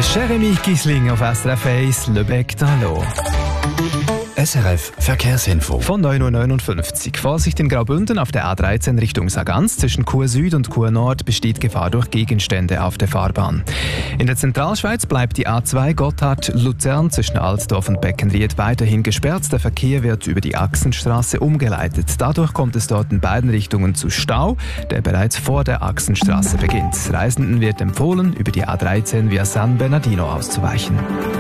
Jeremy Gisling auf SRF 1, Le Bec d'Allo. SRF Verkehrsinfo. Von 9.59 Uhr. Vorsicht in Graubünden auf der A13 Richtung Sargans. Zwischen Chur Süd und Chur Nord besteht Gefahr durch Gegenstände auf der Fahrbahn. In der Zentralschweiz bleibt die A2 Gotthard-Luzern zwischen Altdorf und Beckenried weiterhin gesperrt. Der Verkehr wird über die Achsenstraße umgeleitet. Dadurch kommt es dort in beiden Richtungen zu Stau, der bereits vor der Achsenstraße beginnt. Reisenden wird empfohlen, über die A13 via San Bernardino auszuweichen.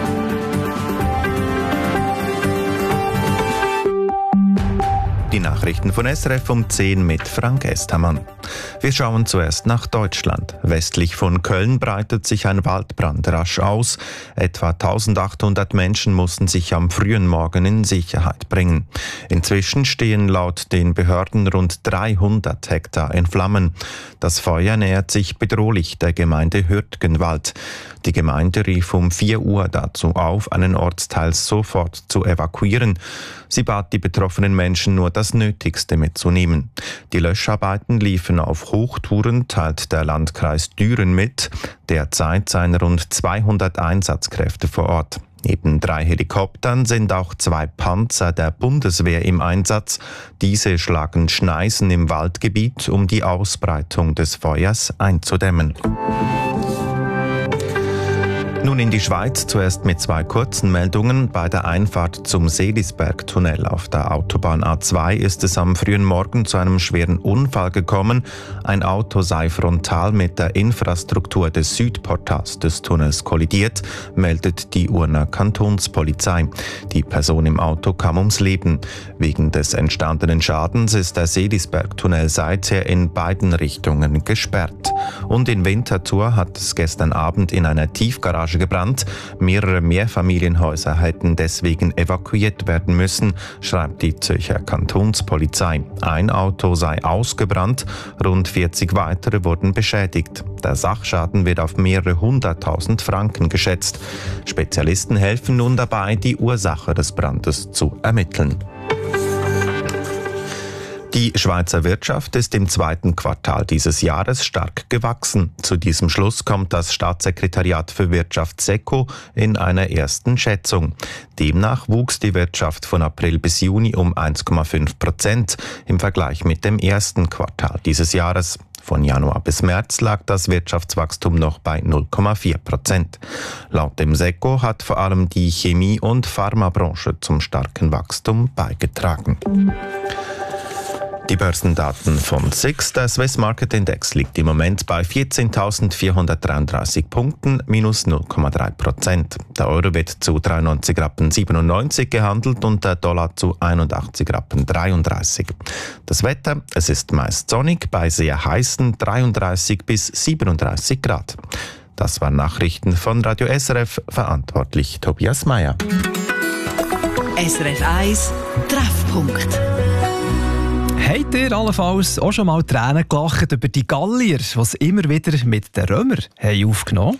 Die Nachrichten von SRF um 10 mit Frank Estermann. Wir schauen zuerst nach Deutschland. Westlich von Köln breitet sich ein Waldbrand rasch aus. Etwa 1800 Menschen mussten sich am frühen Morgen in Sicherheit bringen. Inzwischen stehen laut den Behörden rund 300 Hektar in Flammen. Das Feuer nähert sich bedrohlich der Gemeinde Hürtgenwald. Die Gemeinde rief um 4 Uhr dazu auf, einen Ortsteil sofort zu evakuieren. Sie bat die betroffenen Menschen nur das Nötigste mitzunehmen. Die Löscharbeiten liefen auf Hochtouren, teilt der Landkreis Düren mit. Derzeit seien rund 200 Einsatzkräfte vor Ort. Neben 3 Helikoptern sind auch 2 Panzer der Bundeswehr im Einsatz. Diese schlagen Schneisen im Waldgebiet, um die Ausbreitung des Feuers einzudämmen. Nun in die Schweiz, zuerst mit 2 kurzen Meldungen. Bei der Einfahrt zum Seelisberg-Tunnel auf der Autobahn A2 ist es am frühen Morgen zu einem schweren Unfall gekommen. Ein Auto sei frontal mit der Infrastruktur des Südportals des Tunnels kollidiert, meldet die Urner Kantonspolizei. Die Person im Auto kam ums Leben. Wegen des entstandenen Schadens ist der Seelisberg-Tunnel seither in beiden Richtungen gesperrt. Und in Winterthur hat es gestern Abend in einer Tiefgarage gebrannt. Mehrere Mehrfamilienhäuser hätten deswegen evakuiert werden müssen, schreibt die Zürcher Kantonspolizei. Ein Auto sei ausgebrannt, rund 40 weitere wurden beschädigt. Der Sachschaden wird auf mehrere 100.000 Franken geschätzt. Spezialisten helfen nun dabei, die Ursache des Brandes zu ermitteln. Die Schweizer Wirtschaft ist im 2. Quartal dieses Jahres stark gewachsen. Zu diesem Schluss kommt das Staatssekretariat für Wirtschaft SECO in einer ersten Schätzung. Demnach wuchs die Wirtschaft von April bis Juni um 1,5% im Vergleich mit dem 1. Quartal dieses Jahres. Von Januar bis März lag das Wirtschaftswachstum noch bei 0,4%. Laut dem SECO hat vor allem die Chemie- und Pharmabranche zum starken Wachstum beigetragen. Die Börsendaten von SIX. Der Swiss Market Index liegt im Moment bei 14.433 Punkten, minus 0,3%. Der Euro wird zu 93,97 Rappen gehandelt und der Dollar zu 81,33 Rappen. Das Wetter, es ist meist sonnig bei sehr heißen 33 bis 37 Grad. Das waren Nachrichten von Radio SRF, verantwortlich Tobias Meyer. SRF 1 Treffpunkt. Habt ihr allenfalls auch schon mal Tränen gelacht über die Gallier, die es immer wieder mit den Römern aufgenommen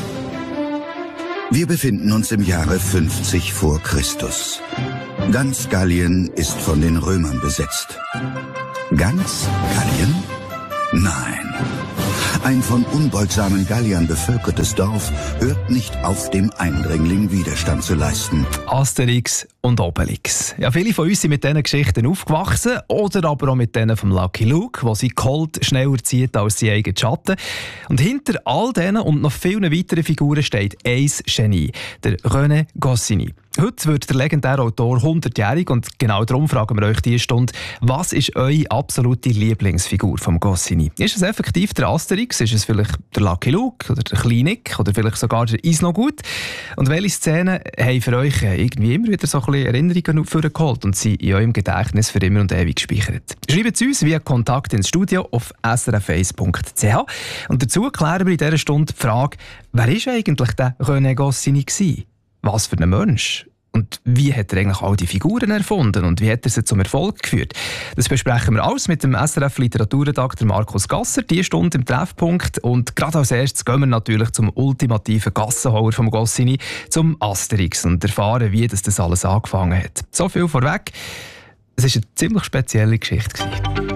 haben? Wir befinden uns im Jahre 50 vor Christus. Ganz Gallien ist von den Römern besetzt. Ganz Gallien? Nein. Ein von unbeugsamen Galliern bevölkertes Dorf hört nicht auf, dem Eindringling Widerstand zu leisten. Asterix und Obelix. Ja, viele von uns sind mit diesen Geschichten aufgewachsen oder aber auch mit denen vom Lucky Luke, wo sie Colt schneller zieht als sie eigenen Schatten. Und hinter all denen und noch vielen weiteren Figuren steht ein Genie, der René Goscinny. Heute wird der legendäre Autor 100-jährig und genau darum fragen wir euch diese Stunde, was ist eure absolute Lieblingsfigur vom Goscinny? Ist es effektiv der Asterix? Ist es vielleicht der Lucky Luke oder der Kleine Nick oder vielleicht sogar der Isnogut? Und welche Szenen haben für euch irgendwie immer wieder so ein bisschen Erinnerungen vorgeholt und sind in eurem Gedächtnis für immer und ewig gespeichert? Schreibt es uns via Kontakt ins Studio auf srf1.ch und dazu klären wir in dieser Stunde die Frage, wer ist eigentlich der René Goscinny gewesen? Was für ein Mensch? Und wie hat er eigentlich all die Figuren erfunden und wie hat er sie zum Erfolg geführt? Das besprechen wir alles mit dem SRF-Literaturredakteur Markus Gasser, diese Stunde im Treffpunkt. Und gerade als erstes gehen wir natürlich zum ultimativen Gassenhauer vom Goscinny, zum Asterix, und erfahren, wie das alles angefangen hat. So viel vorweg. Es war eine ziemlich spezielle Geschichte.